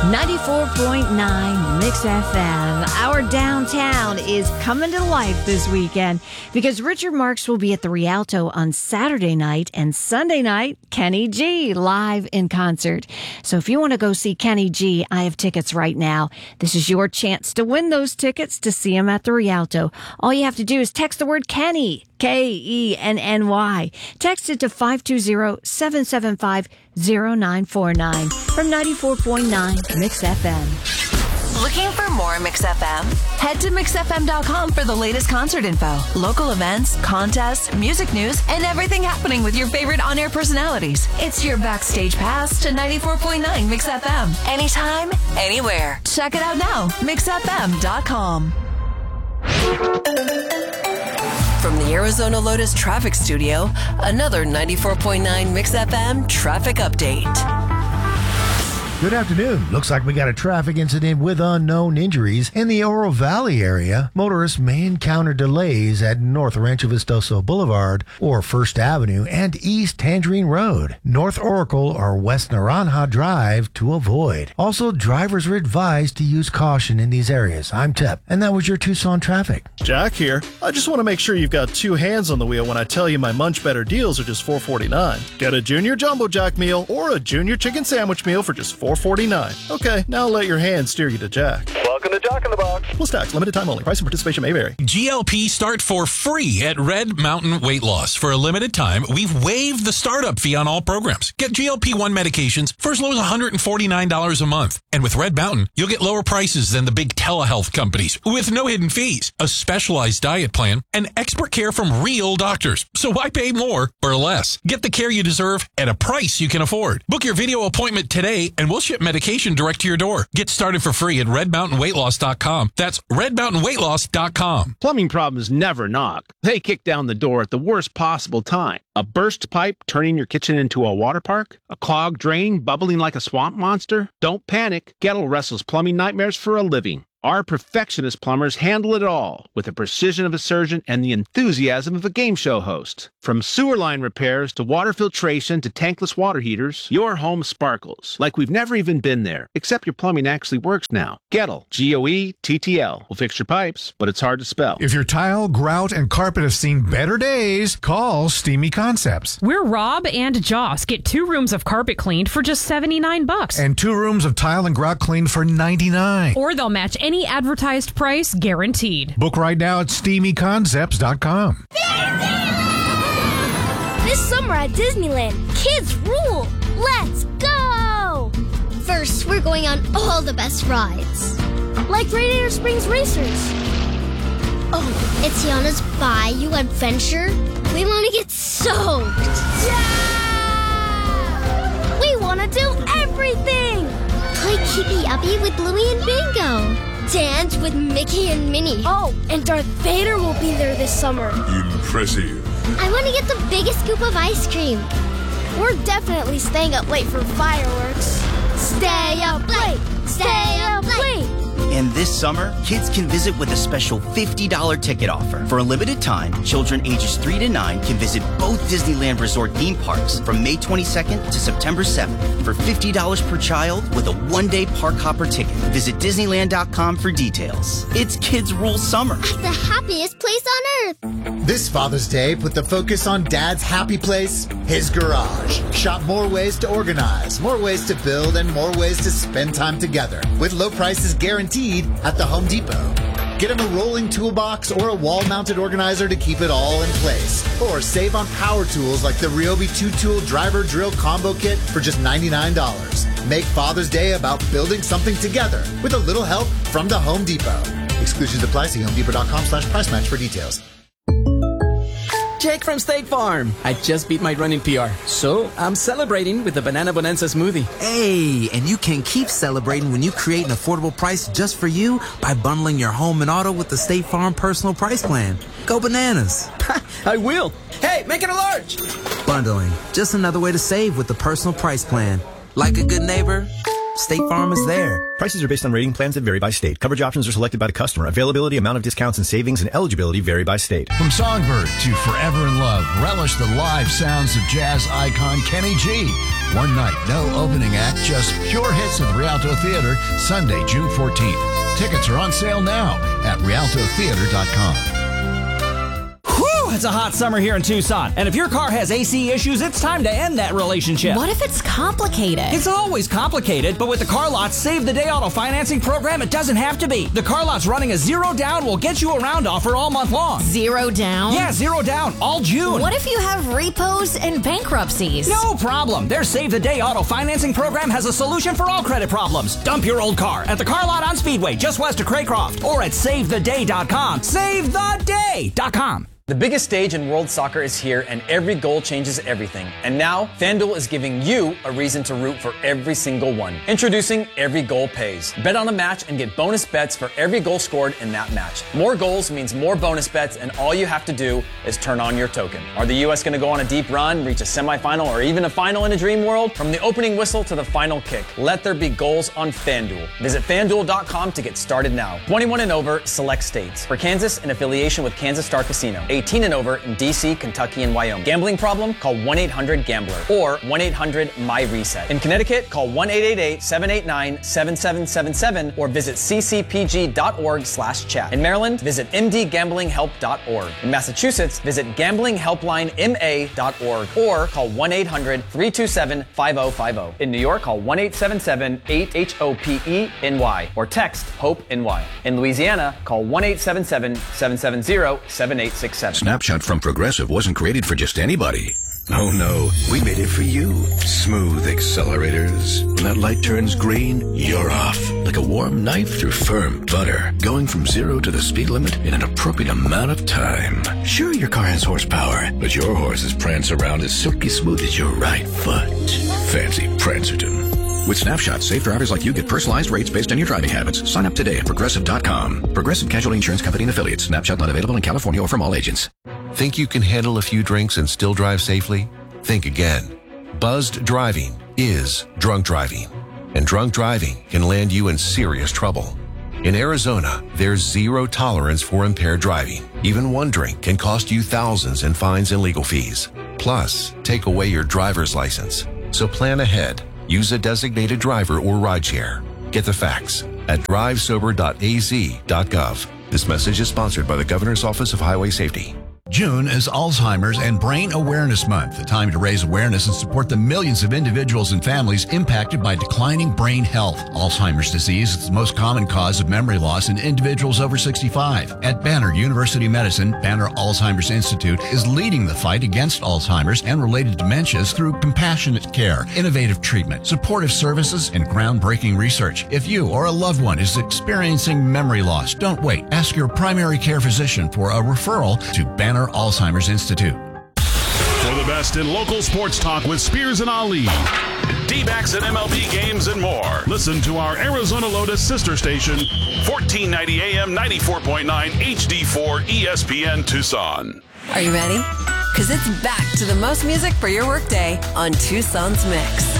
94.9 Mix FM. Our downtown is coming to life this weekend because Richard Marx will be at the Rialto on Saturday night, and Sunday night, Kenny G live in concert. So if you want to go see Kenny G, I have tickets right now. This is your chance to win those tickets to see him at the Rialto. All you have to do is text the word Kenny, Kenny. Text it to 520-775-0949 from 94.9 Mix FM. Looking for more Mix FM? Head to mixfm.com for the latest concert info, local events, contests, music news, and everything happening with your favorite on-air personalities. It's your backstage pass to 94.9 Mix FM. Anytime, anywhere. Check it out now. mixfm.com. From the Arizona Lotus Traffic Studio, another 94.9 Mix FM traffic update. Good afternoon. Looks like we got a traffic incident with unknown injuries in the Oro Valley area. Motorists may encounter delays at North Rancho Vistoso Boulevard or First Avenue and East Tangerine Road, North Oracle or West Naranja Drive to avoid. Also, drivers are advised to use caution in these areas. I'm Tep, and that was your Tucson traffic. Jack here. I just want to make sure you've got two hands on the wheel when I tell you my Munch Better deals are just $4.49. Get a Junior Jumbo Jack meal or a Junior Chicken Sandwich meal for just $4.49. Okay, now let your hand steer you to Jack. Welcome to Jack in the Box. Plus tax, limited time only. Price and participation may vary. GLP start for free at Red Mountain Weight Loss. For a limited time, we've waived the startup fee on all programs. Get GLP-1 medications for as low as $149 a month. And with Red Mountain, you'll get lower prices than the big telehealth companies with no hidden fees, a specialized diet plan, and expert care from real doctors. So why pay more or less? Get the care you deserve at a price you can afford. Book your video appointment today and we'll ship medication direct to your door. Get started for free at redmountainweightloss.com. That's redmountainweightloss.com. Plumbing problems never knock. They kick down the door at the worst possible time. A burst pipe turning your kitchen into a water park? A clogged drain bubbling like a swamp monster? Don't panic. Gettle wrestles plumbing nightmares for a living. Our perfectionist plumbers handle it all with the precision of a surgeon and the enthusiasm of a game show host. From sewer line repairs to water filtration to tankless water heaters, your home sparkles like we've never even been there, except your plumbing actually works now. Gettle, Goettl, will fix your pipes, but it's hard to spell. If your tile, grout, and carpet have seen better days, call Steamy Concepts. We're Rob and Joss. Get 2 rooms of carpet cleaned for just $79. And 2 rooms of tile and grout cleaned for $99. Or they'll match any advertised price, guaranteed. Book right now at SteamyConcepts.com. This summer at Disneyland, kids rule! Let's go! First, we're going on all the best rides. Like Radiator Springs Racers. Oh, it's Tiana's Bayou Adventure. We want to get soaked. Yeah! We want to do everything! Play Keepy Uppy with Bluey and Bingo. Dance with Mickey and Minnie. Oh, and Darth Vader will be there this summer. Impressive. I want to get the biggest scoop of ice cream. We're definitely staying up late for fireworks. Stay up late! Stay up late! And this summer, kids can visit with a special $50 ticket offer. For a limited time, children ages 3 to 9 can visit both Disneyland Resort theme parks from May 22nd to September 7th for $50 per child with a one-day park hopper ticket. Visit Disneyland.com for details. It's Kids Rule Summer. At the happiest place on earth. This Father's Day, put the focus on Dad's happy place, his garage. Shop more ways to organize, more ways to build, and more ways to spend time together. With low prices guaranteed at the Home Depot. Get him a rolling toolbox or a wall-mounted organizer to keep it all in place. Or save on power tools like the Ryobi 2-tool driver drill combo kit for just $99. Make Father's Day about building something together with a little help from the Home Depot. Exclusions apply. See HomeDepot.com/price match for details. Jake from State Farm. I just beat my running PR, so I'm celebrating with the Banana Bonanza smoothie. Hey, and you can keep celebrating when you create an affordable price just for you by bundling your home and auto with the State Farm Personal Price Plan. Go bananas. I will. Hey, make it a large. Bundling, just another way to save with the Personal Price Plan. Like a good neighbor, State Farm is there. Prices are based on rating plans that vary by state. Coverage options are selected by the customer. Availability, amount of discounts and savings, and eligibility vary by state. From Songbird to Forever in Love, relish the live sounds of jazz icon Kenny G. One night, no opening act, just pure hits at the Rialto Theater, Sunday, June 14th. Tickets are on sale now at rialtotheater.com. Whew, it's a hot summer here in Tucson. And if your car has AC issues, it's time to end that relationship. What if it's complicated? It's always complicated, but with the Car Lot's Save the Day auto financing program, it doesn't have to be. The Car Lot's running a zero down will get you around offer all month long. Zero down? Yeah, zero down, all June. What if you have repos and bankruptcies? No problem. Their Save the Day auto financing program has a solution for all credit problems. Dump your old car at the Car Lot on Speedway, just west of Craycroft, or at SaveTheDay.com. SaveTheDay.com. The biggest stage in world soccer is here, and every goal changes everything. And now, FanDuel is giving you a reason to root for every single one. Introducing Every Goal Pays. Bet on a match and get bonus bets for every goal scored in that match. More goals means more bonus bets, and all you have to do is turn on your token. Are the U.S. going to go on a deep run, reach a semifinal, or even a final in a dream world? From the opening whistle to the final kick, let there be goals on FanDuel. Visit FanDuel.com to get started now. 21 and over, select states. For Kansas, in affiliation with Kansas Star Casino. 18 and over in D.C., Kentucky, and Wyoming. Gambling problem? Call 1-800-GAMBLER or 1-800-MY-RESET. In Connecticut, call 1-888-789-7777 or visit ccpg.org/chat. In Maryland, visit mdgamblinghelp.org. In Massachusetts, visit gamblinghelplinema.org or call 1-800-327-5050. In New York, call 1-877-8-HOPE-NY or text HOPE-NY. In Louisiana, call 1-877-770-7867. Snapshot from Progressive wasn't created for just anybody. Oh no, we made it for you. Smooth accelerators. When that light turns green, you're off. Like a warm knife through firm butter. Going from 0 to the speed limit in an appropriate amount of time. Sure, your car has horsepower, but your horses prance around as silky smooth as your right foot. Fancy Prancerton. With Snapshot, safe drivers like you get personalized rates based on your driving habits. Sign up today at Progressive.com. Progressive Casualty Insurance Company and Affiliates. Snapshot not available in California or from all agents. Think you can handle a few drinks and still drive safely? Think again. Buzzed driving is drunk driving. And drunk driving can land you in serious trouble. In Arizona, there's zero tolerance for impaired driving. Even one drink can cost you thousands in fines and legal fees. Plus, take away your driver's license. So plan ahead. Use a designated driver or rideshare. Get the facts at drivesober.az.gov. This message is sponsored by the Governor's Office of Highway Safety. June is Alzheimer's and Brain Awareness Month, a time to raise awareness and support the millions of individuals and families impacted by declining brain health. Alzheimer's disease is the most common cause of memory loss in individuals over 65. At Banner University Medicine, Banner Alzheimer's Institute is leading the fight against Alzheimer's and related dementias through compassionate care, innovative treatment, supportive services, and groundbreaking research. If you or a loved one is experiencing memory loss, don't wait. Ask your primary care physician for a referral to Banner Alzheimer's Institute. For the best in local sports talk with Spears and Ali, D-backs and MLB games and more. Listen to our Arizona Lotus sister station, 1490 AM 94.9 HD4 ESPN Tucson. Are you ready? Because it's back to the most music for your workday on Tucson's Mix.